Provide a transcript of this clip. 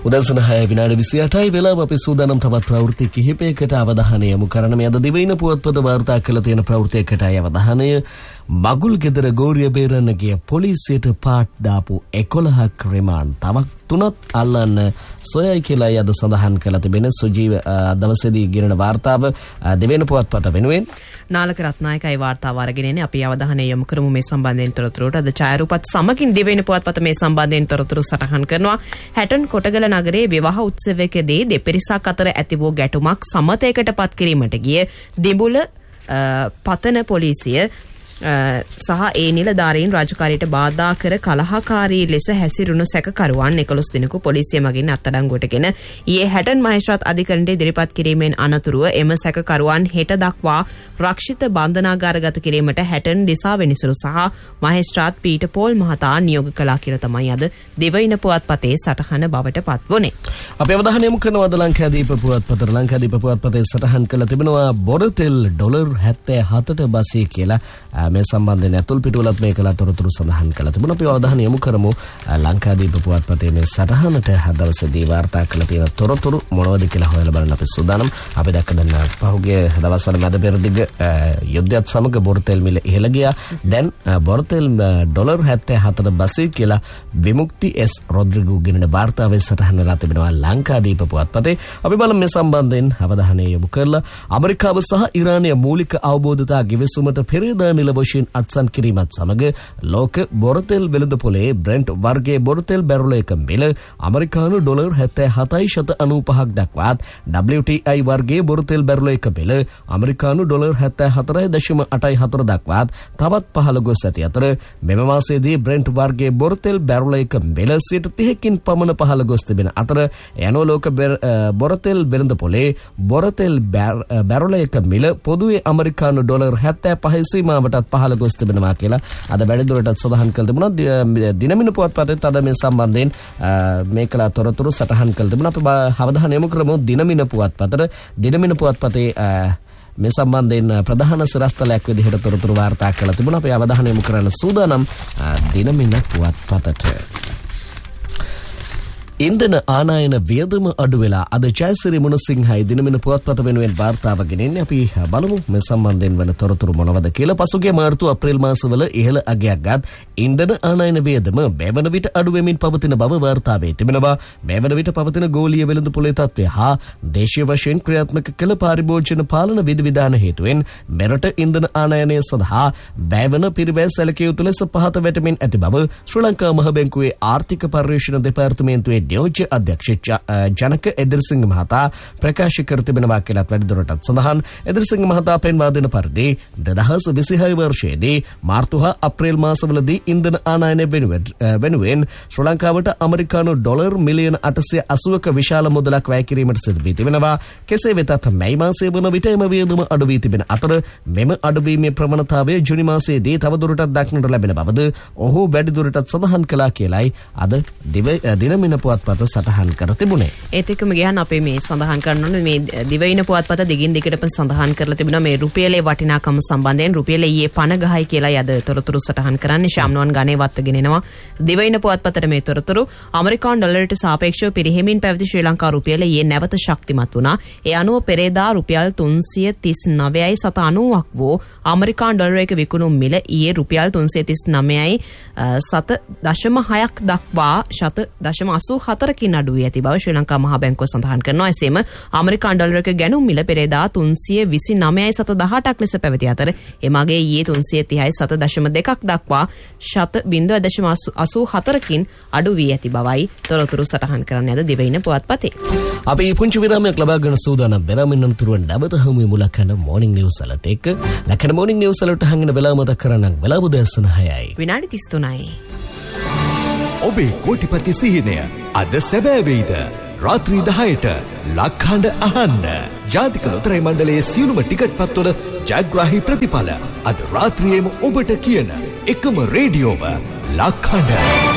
උදෑසන 6 විනාඩි 28යි වෙලාව අපි සූදානම් තවත් ප්‍රවෘත්ති කිහිපයකට අවධානය යොමු කරන මේ අද දිවයින පුවත්පත වාර්තා කළ තියෙන ප්‍රවෘත්තියකටයි අවධානය. මගුල් ගෙදර ගෝරිය බේරන්න ගිය පොලිසියට පාට් දාපු 11ක් රිමාන්ඩ් තවත් 3ක් අල්ලන්න සොයයි කියලා අද සඳහන් කළ තිබෙන සුජීව දවසේදී ගෙනන වාර්තාව දිවයින පුවත්පත වෙනුවෙන් නාලක රත්නායකයි වාර්තාව අරගෙන ඉන්නේ. අපි අවධානය යොමු කරමු මේ සම්බන්ධයෙන් තොරතුරුට. අද ඡායාරූපත් සමගින් දිවයින පුවත්පත මේ සම්බන්ධයෙන් තොරතුරු සටහන් කරනවා. හැටන් කොටගල නගරයේ විවාහ උත්සවයකදී දෙපිරිසක් අතර ඇති වූ ගැටුමක් සමතයකට පත් කිරීමට ගිය දිඹුල පතන පොලිසිය සහ ඒ නිලධාරීන් රාජකාරියට බාධා කර කලහකාරී ලෙස හැසිරුණු සැකකරුවන් 11 දිනක පොලිසිය මගින් අත්අඩංගුවටගෙන ඊයේ හැටන් මහේස්ත්‍රාත් අධිකරණයට ඉදිරිපත් කිරීමෙන් අනතුරුව එම සැකකරුවන් හෙට දක්වා රක්ෂිත බන්ධනාගාරගත කිරීමට හැටන් දිසා වෙනිසුරු සහ මහේස්ත්‍රාත් පීටර් පෝල් මහතා නියෝග කළා කියලා තමයි අද දිවයින පුවත්පතේ සටහන බවට පත්වුනේ. අපි අවධානය යොමු කරනවා අද ලංකාදීප පුවත්පතට. ලංකාදීප පුවත්පතේ සටහන් කළ තිබෙනවා බොරතෙල් ඩොලර් 77ට බසී කියලා මේ සම්බන්ධයෙන් අතුල් පිටුවලත් මේ කළ තොරතුරු සඳහන් කළ තිබුණා. අපි අවධානය යොමු කරමු ලංකාදීප පුවත්පතේ මේ සටහනට දවසේදී වාර්තා කළ තියෙන තොරතුරු මොනවද කියලා හොයලා බලන්න අපි සූදානම්. අපි දැක්ක දැන් පහුගිය දවස්වල මැද පෙරදිග යුද්ධයත් සමග බොරතෙල් මිල ඉහළ ගියා. දැන් බොරතෙල් ඩොලර් 77ට බසී කියලා විමුක්ති එස් රොඩ්රිගෝ ගෙනන වාර්තාවේ සටහන් වෙලා තිබෙනවා ලංකාදීප පුවත්පතේ. අපි බලමු මේ සම්බන්ධයෙන් අවධානය යොමු කරලා අමරිකාව සහ ඉරානය මූලික අවබෝධතා ගිවිසුමට පෙරේදා නිල වශයෙන් අත්සන් කිරීමත් සමග ලෝක බොරතෙල් වෙළඳපොලේ බ්‍රෙන්ට් වර්ගයේ බොරතෙල් බැරල් එක මිල අමරිකානු ඩොලර් 77.95ක් දක්වාත් WTI වර්ගයේ බොරතෙල් බැරල් එක මිල අමරිකානු ඩොලර් 74.84 දක්වාත් තවත් පහළ ගොස් ඇති අතර මෙම මාසයේදී බ්‍රෙන්ට් වර්ගයේ බොරතෙල් බැරල් එක මිල 30කින් පමණ පහළ ගොස් තිබෙන අතර යනෝ ලෝක බොරතෙල් වෙළඳපොලේ බොරතෙල් බැරල් එක මිල පොදුවේ අමරිකානු ඩොලර් 75 සීමාවට පහළ ගොස් තිබෙනවා කියලා අද වැඩිදුරටත් සඳහන් කළ තිබුණා. දිනමින පුවත්පතේත් අද මේ සම්බන්ධයෙන් මේ කළ තොරතුරු සටහන් කළ තිබුණා. අපි අවධානය යොමු කරමු දිනමින පුවත්පතට. දිනමින පුවත්පතේ මේ සම්බන්ධයෙන් ප්‍රධාන සිරස්තලයක් විදිහට තොරතුරු වාර්තා කළ තිබුණා. අපි අවධානය යොමු කරන සූදානම් දිනමින පුවත්පතට. ඉන්ධන ආනයන වියදම අඩු වෙලා අද ජයසිරි මුණසිංහයි දිනමින පුවත්පත වෙනුවෙන් වාර්තාව ගෙනෙන්නේ. අපි බලමු මේ සම්බන්ධයෙන් වෙන තොරතුරු මොනවද කියලා. පසුගිය මාර්තු අප්‍රේල් මාසවල ඉහළ අගයක් ගත් ඉන්ධන ආනයන වියදම මෙවන විට අඩු වෙමින් පවතින බව වාර්තාවේ තිබෙනවා. මෙවන විට පවතින ගෝලීය වෙළඳපොලේ තත්ත්වය හා දේශීය වශයෙන් ක්‍රියාත්මක කළ පාරිභෝජන පාලන විධිවිධාන හේතුවෙන් මෙරට ඉන්ධන ආනයනය සඳහා වැයවන පිරිවැය සැලකිය යුතු ලෙස පහත වැටෙමින් ඇති බව ශ්‍රී ලංකා මහ බැංකුවේ ආර්ථික පර්යේෂණ දෙපාර්තමේන්තුවේ නියෝජ්‍ය අධ්‍යක්ෂ ජනක එදිරිසිංහ මහතා ප්‍රකාශ කර තිබෙනවා කියලාත් වැඩිදුරටත් සඳහන්. එදිරිසිංහ මහතා පෙන්වා දෙන පරිදි 2026 වර්ෂයේදී මාර්තු හා අප්‍රේල් මාසවලදී ඉන්ධන ආනයනය වෙනුවෙන් ශ්‍රී ලංකාවට අමරිකානු ඩොලර් මිලියන 880ක විශාල මුදලක් වැය කිරීමට සිදු වී තිබෙනවා. කෙසේ වෙතත් මැයි මාසයේ වන විට එම වියදම අඩු වී තිබෙන අතර මෙම අඩුවීමේ ප්‍රවණතාවය ජුනි මාසයේදී තවදුරටත් දක්නට ලැබෙන බවද ඔහු වැඩිදුරටත් සඳහන් කළා කියලායි අද දිනමින පුවත්පත සටහන් කර තිබුණේ. ඒත් එක්කම ගියන් අපේ මේ සඳහන් කරනවා මේ දිවයින පුවත්පත දිගින් දිගටම සඳහන් කරලා තිබුණා මේ රුපියලේ වටිනාකම සම්බන්ධයෙන්. රුපියලේ ඊයේ පණ ගහයි කියලා යද තොරතුරු සටහන් කරන්නේ. ශාම්නුවන් ගණේ වත්තගෙන එනවා දිවයින පුවත්පතට මේ තොරතුරු. ඇමරිකානු ඩොලරයට සාපේක්ෂව පිරිහෙමින් පැවති ශ්‍රී ලංකා රුපියල ඊයේ නැවත ශක්තිමත් වුණා. ඒ අනුව පෙරේදා රුපියල් 339.90ක් වූ ඇමරිකානු ඩොලරයක විකුණුම් මිල ඊයේ රුපියල් 339.7.6ක් දක්වා 0.84කින් අඩු වී ඇති බව ශ්‍රී ලංකා මහ බැංකුව සඳහන් කරනවා. එසේම ඇමරිකානු ඩොලරයක ගැනුම් මිල පෙරේදා 329.718ක් ලෙස පැවති අතර එමගේ ඊයේ 330.2ක් දක්වා 0.84කින් අඩු වී ඇති බවයි තොරතුරු සටහන් කරන්නේ අද දිවයින පුවත්පතේ. අපි පුංචි විරාමයක් ලබා ගන්න සූදානම්. විරාමෙන් තුරුව නැවත හමු වෙමු ලකන මොර්නිං නිවුස් වලට එක්ක. ලකන මොර්නිං නිවුස් වලට හංගන වෙලාව මතක් කරගන්න. වෙලාව උදෑසන 6යි. විනාඩි 33යි. ඔබේ කෝටිපති සිහිනය අද සැබෑ වෙයිද? රාත්‍රී 10ට ලක්හඬ අහන්න. ජාතික ලොතරැයි මණ්ඩලයේ සියලුම ටිකට් පත්වල ජයග්‍රාහී ප්‍රතිඵල අද රාත්‍රියේම ඔබට කියන එකම රේඩියෝව ලක්හඬ.